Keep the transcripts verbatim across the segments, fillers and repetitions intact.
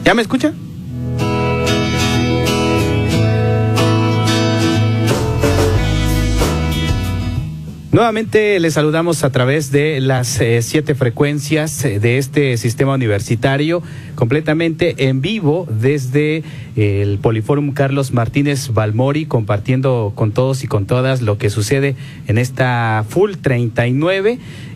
¿Ya me escucha? Nuevamente les saludamos a través de las eh, siete frecuencias de este sistema universitario, completamente en vivo desde el Poliforum Carlos Martínez Balmori, compartiendo con todos y con todas lo que sucede en esta Full treinta y nueve.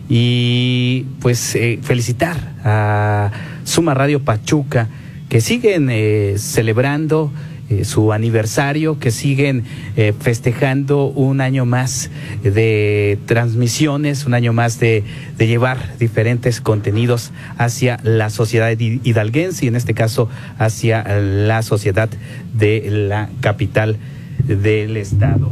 Y pues eh, felicitar a Suma Radio Pachuca, que siguen eh, celebrando Eh, su aniversario, que siguen eh, festejando un año más de transmisiones, un año más de, de llevar diferentes contenidos hacia la sociedad hidalguense y en este caso hacia la sociedad de la capital del estado.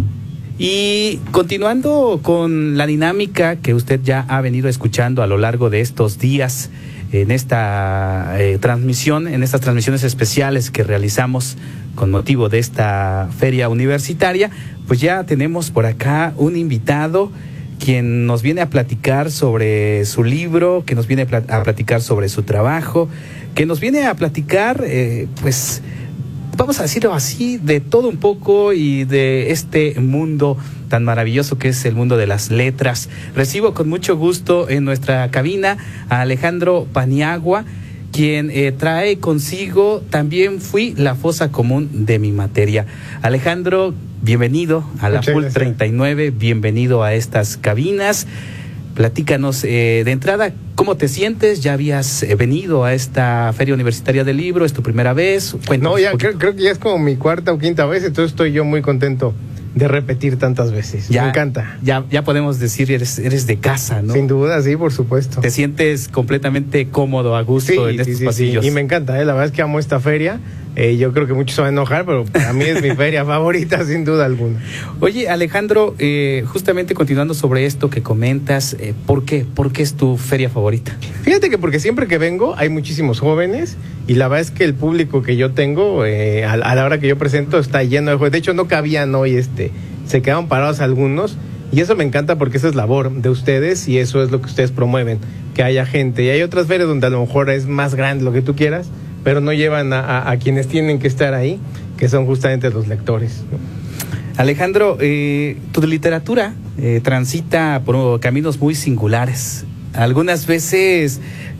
Y continuando con la dinámica que usted ya ha venido escuchando a lo largo de estos días, en esta eh, transmisión, en estas transmisiones especiales que realizamos con motivo de esta feria universitaria, pues ya tenemos por acá un invitado quien nos viene a platicar sobre su libro, que nos viene a platicar sobre su trabajo, que nos viene a platicar, eh, pues, vamos a decirlo así, de todo un poco y de este mundo tan maravilloso que es el mundo de las letras. Recibo con mucho gusto en nuestra cabina a Alejandro Paniagua, quien eh, trae consigo También fui la fosa común de mi materia. Alejandro, bienvenido a la Full treinta y nueve, bienvenido a estas cabinas. Platícanos eh, de entrada, ¿cómo te sientes? ¿Ya habías eh, venido a esta Feria Universitaria del Libro? ¿Es tu primera vez? Cuéntanos. No, ya creo, creo que ya es como mi cuarta o quinta vez, entonces estoy yo muy contento de repetir tantas veces. Ya, me encanta. Ya, ya podemos decir, eres, eres de casa, ¿no? Sin duda, sí, por supuesto. Te sientes completamente cómodo, a gusto, sí, en estos sí, sí, pasillos. Sí. Y me encanta, ¿eh? La verdad es que amo esta feria. Eh, yo creo que muchos se van a enojar, pero para mí es mi feria favorita, sin duda alguna. Oye, Alejandro, eh, justamente continuando sobre esto que comentas, eh, ¿por qué? ¿Por qué es tu feria favorita? Fíjate que porque siempre que vengo hay muchísimos jóvenes y la verdad es que el público que yo tengo eh, a, a la hora que yo presento está lleno de jóvenes. De hecho, no cabían hoy, este, se quedaron parados algunos y eso me encanta porque esa es labor de ustedes y eso es lo que ustedes promueven, que haya gente. Y hay otras ferias donde a lo mejor es más grande lo que tú quieras, pero no llevan a, a, a quienes tienen que estar ahí, que son justamente los lectores, ¿no? Alejandro, eh, tu literatura eh, transita por caminos muy singulares. Algunas veces,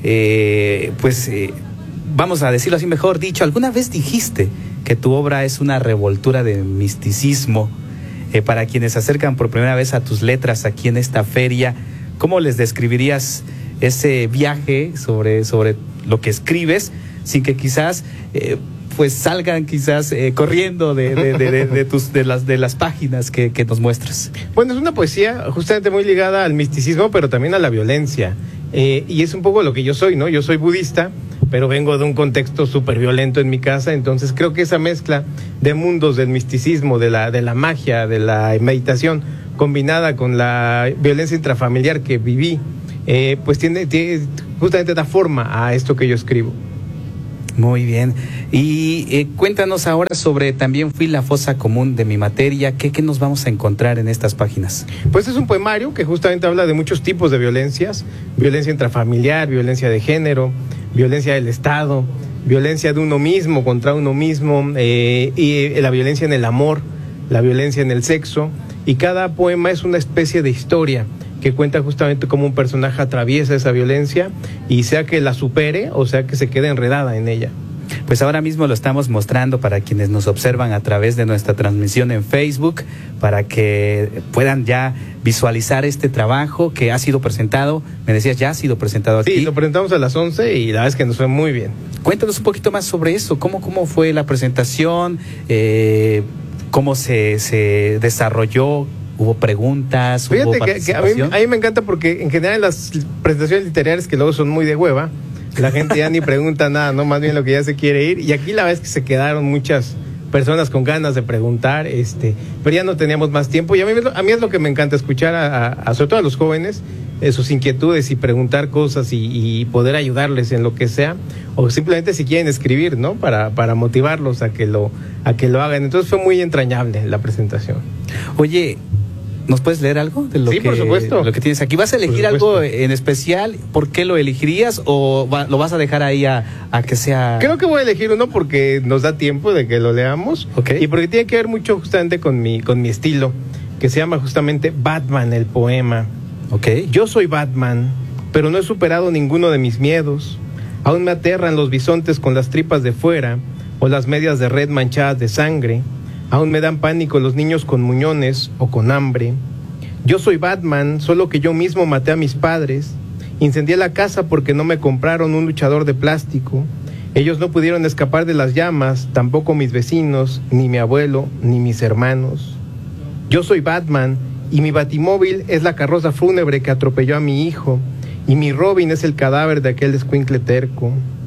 eh, pues, eh, vamos a decirlo así mejor dicho, alguna vez dijiste que tu obra es una revoltura de misticismo. Eh, para quienes se acercan por primera vez a tus letras aquí en esta feria, ¿cómo les describirías ese viaje sobre, sobre lo que escribes, sin que quizás eh, pues salgan quizás eh, corriendo de, de, de, de, de, tus, de, las, de las páginas que, que nos muestras? Bueno, es una poesía justamente muy ligada al misticismo, pero también a la violencia. Eh, y es un poco lo que yo soy, ¿no? Yo soy budista, pero vengo de un contexto súper violento en mi casa, entonces creo que esa mezcla de mundos del misticismo, de la, de la magia, de la meditación, combinada con la violencia intrafamiliar que viví, eh, pues tiene, tiene justamente da forma a esto que yo escribo. Muy bien. Y eh, cuéntanos ahora sobre También fui la fosa común de mi materia. ¿Qué, ¿Qué nos vamos a encontrar en estas páginas? Pues es un poemario que justamente habla de muchos tipos de violencias. Violencia intrafamiliar, violencia de género, violencia del Estado, violencia de uno mismo contra uno mismo, eh, y la violencia en el amor, la violencia en el sexo. Y cada poema es una especie de historia que cuenta justamente cómo un personaje atraviesa esa violencia y sea que la supere o sea que se quede enredada en ella. Pues ahora mismo lo estamos mostrando para quienes nos observan a través de nuestra transmisión en Facebook, para que puedan ya visualizar este trabajo que ha sido presentado. Me decías, ya ha sido presentado aquí. Sí, lo presentamos a las once y la verdad es que nos fue muy bien. Cuéntanos un poquito más sobre eso. ¿Cómo, cómo fue la presentación? Eh, ¿Cómo se, se desarrolló? ¿Hubo preguntas? ¿Hubo Fíjate que, que a, mí, a mí me encanta porque en general las presentaciones literarias que luego son muy de hueva, la gente ya ni pregunta nada, no, más bien lo que ya se quiere ir. Y aquí la verdad es que se quedaron muchas personas con ganas de preguntar, este, pero ya no teníamos más tiempo. Y a mí, a mí es lo que me encanta, escuchar a, a, a sobre todo a los jóvenes, eh, sus inquietudes y preguntar cosas y, y poder ayudarles en lo que sea, o simplemente si quieren escribir, ¿no? Para, para motivarlos a que lo, a que lo hagan. Entonces fue muy entrañable la presentación. Oye, ¿Nos puedes leer algo de lo, sí, que, por supuesto. lo que tienes aquí? ¿Vas a elegir algo en especial? ¿Por qué lo elegirías o va, lo vas a dejar ahí a, a que sea...? Creo que voy a elegir uno porque nos da tiempo de que lo leamos. Okay. Y porque tiene que ver mucho justamente con mi, con mi estilo, que se llama justamente Batman, el poema. Okay. Yo soy Batman, pero no he superado ninguno de mis miedos. Aún me aterran los bisontes con las tripas de fuera o las medias de red manchadas de sangre. Aún me dan pánico los niños con muñones o con hambre. Yo soy Batman, solo que yo mismo maté a mis padres. Incendié la casa porque no me compraron un luchador de plástico. Ellos no pudieron escapar de las llamas, tampoco mis vecinos, ni mi abuelo, ni mis hermanos. Yo soy Batman, y mi batimóvil es la carroza fúnebre que atropelló a mi hijo, y mi Robin es el cadáver de aquel escuincle terco.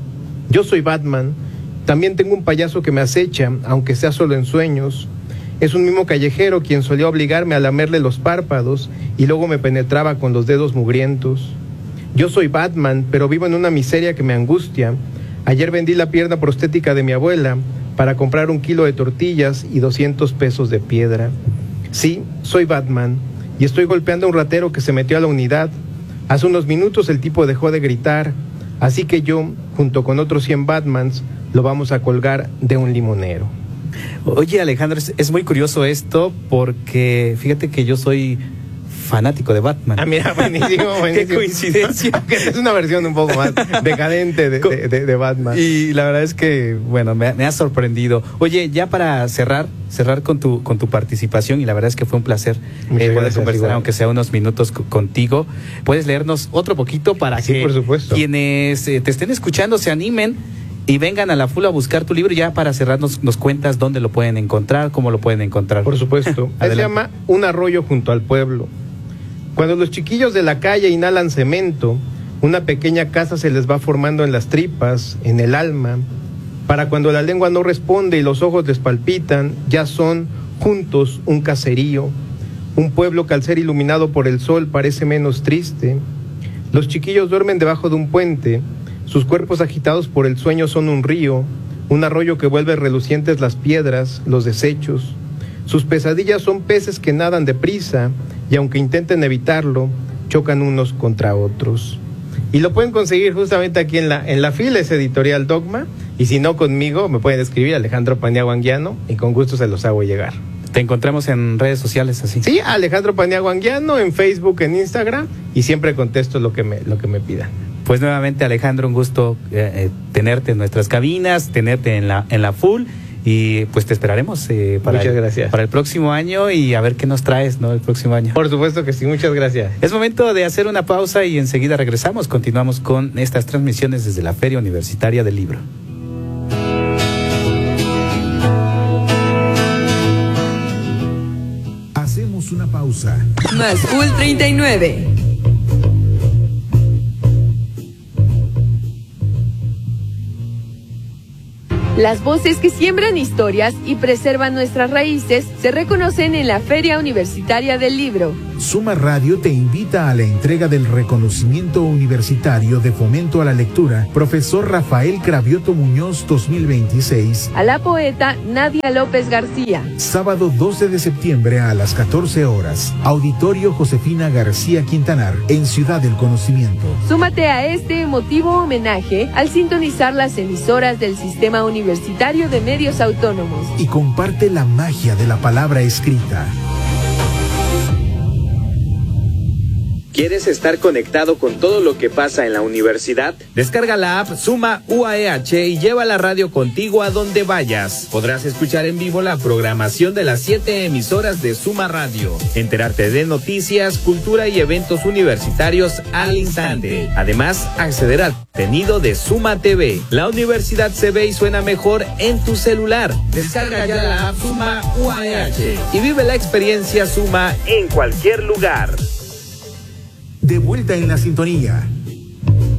Yo soy Batman. También tengo un payaso que me acecha, aunque sea solo en sueños. Es un mimo callejero quien solía obligarme a lamerle los párpados y luego me penetraba con los dedos mugrientos. Yo soy Batman, pero vivo en una miseria que me angustia. Ayer vendí la pierna prostética de mi abuela para comprar un kilo de tortillas y doscientos pesos de piedra. Sí, soy Batman y estoy golpeando a un ratero que se metió a la unidad. Hace unos minutos el tipo dejó de gritar, así que yo, junto con otros cien Batmans, lo vamos a colgar de un limonero. Oye, Alejandro, es, es muy curioso esto porque fíjate que yo soy fanático de Batman. Ah, mira, buenísimo, buenísimo. Qué coincidencia. Es una versión un poco más decadente de, de, de, de Batman. Y la verdad es que, bueno, me, me ha sorprendido. Oye, ya para cerrar, cerrar con tu con tu participación, y la verdad es que fue un placer eh, poder gracias, conversar, igual. aunque sea unos minutos c- contigo. ¿Puedes leernos otro poquito para Sí, que por supuesto. quienes eh, te estén escuchando se animen y vengan a la Full a buscar tu libro? Ya para cerrar nos, nos cuentas dónde lo pueden encontrar, cómo lo pueden encontrar. Por supuesto. Se llama Un arroyo junto al pueblo. Cuando los chiquillos de la calle inhalan cemento, una pequeña casa se les va formando en las tripas, en el alma. Para cuando la lengua no responde y los ojos les palpitan, ya son juntos un caserío. Un pueblo que al ser iluminado por el sol parece menos triste. Los chiquillos duermen debajo de un puente. Sus cuerpos agitados por el sueño son un río, un arroyo que vuelve relucientes las piedras, los desechos. Sus pesadillas son peces que nadan deprisa y aunque intenten evitarlo, chocan unos contra otros. Y lo pueden conseguir justamente aquí en la, en la fila, es Editorial Dogma, y si no conmigo, me pueden escribir Alejandro Paniagua Anguiano y con gusto se los hago llegar. Te encontramos en redes sociales así. Sí, Alejandro Paniagua Anguiano, en Facebook, en Instagram, y siempre contesto lo que me, lo que me pidan. Pues nuevamente, Alejandro, un gusto eh, eh, tenerte en nuestras cabinas, tenerte en la en la Full, y pues te esperaremos eh, para, Muchas el, gracias. para el próximo año y a ver qué nos traes, ¿no? El próximo año. Por supuesto que sí, muchas gracias. Es momento de hacer una pausa y enseguida regresamos. Continuamos con estas transmisiones desde la Feria Universitaria del Libro. Hacemos una pausa. Más Full treinta y nueve. Las voces que siembran historias y preservan nuestras raíces se reconocen en la Feria Universitaria del Libro. Suma Radio te invita a la entrega del reconocimiento universitario de fomento a la lectura, profesor Rafael Cravioto Muñoz dos mil veintiséis, A la poeta Nadia López García. sábado doce de septiembre a las catorce horas, Auditorio Josefina García Quintanar, en Ciudad del Conocimiento. Súmate a este emotivo homenaje al sintonizar las emisoras del Sistema Universitario de Medios Autónomos. Y comparte la magia de la palabra escrita. ¿Quieres estar conectado con todo lo que pasa en la universidad? Descarga la app Suma U A E H y lleva la radio contigo a donde vayas. Podrás escuchar en vivo la programación de las siete emisoras de Suma Radio, enterarte de noticias, cultura y eventos universitarios al instante. Además, acceder al contenido de Suma T V. La universidad se ve y suena mejor en tu celular. Descarga ya la app Suma U A E H y vive la experiencia Suma en cualquier lugar. De vuelta en la sintonía.